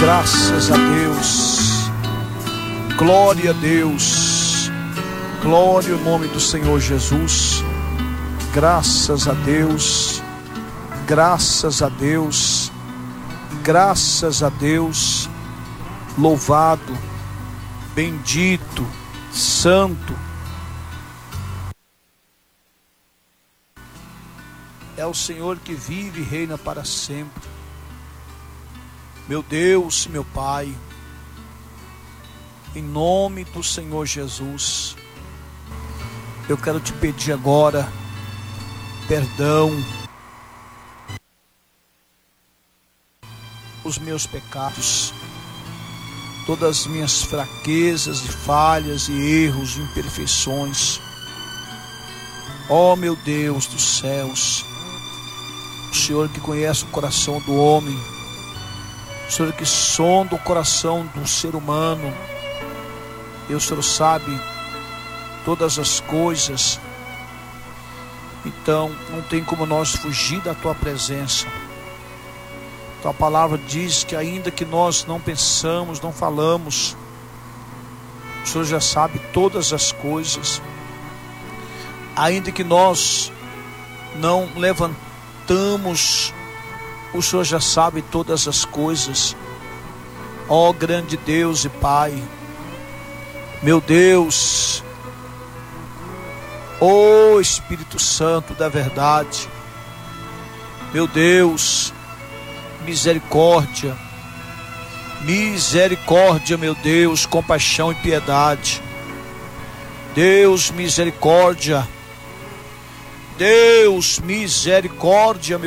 Graças a Deus, glória a Deus, glória ao nome do Senhor Jesus. Graças a Deus, graças a Deus, graças a Deus. Louvado, bendito, santo é o Senhor que vive e reina para sempre. Meu Deus, meu Pai, em nome do Senhor Jesus, eu quero te pedir agora perdão os meus pecados, todas as minhas fraquezas e falhas e erros e imperfeições. Ó meu Deus dos céus, o Senhor que conhece o coração do homem, o Senhor que sonda o coração do ser humano, e o Senhor sabe todas as coisas. Então não tem como nós fugir da tua presença. Tua palavra diz que ainda que nós não pensamos, não falamos, o Senhor já sabe todas as coisas. Ainda que nós não levantamos, o Senhor já sabe todas as coisas. Ó grande Deus e Pai, meu Deus, ó Espírito Santo da verdade, meu Deus, misericórdia, misericórdia, meu Deus, compaixão e piedade. Deus, misericórdia, Deus, misericórdia, meu